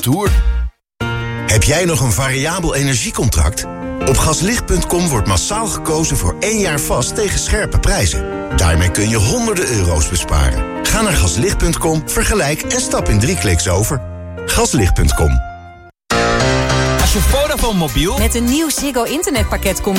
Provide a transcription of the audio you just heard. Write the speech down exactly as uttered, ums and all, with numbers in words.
tour. Heb jij nog een variabel energiecontract? Op gaslicht punt com wordt massaal gekozen voor één jaar vast tegen scherpe prijzen. Daarmee kun je honderden euro's besparen. Ga naar gaslicht punt com, vergelijk en stap in drie kliks over. gaslicht punt com. Als je Vodafone mobiel met een nieuw Ziggo internetpakket komt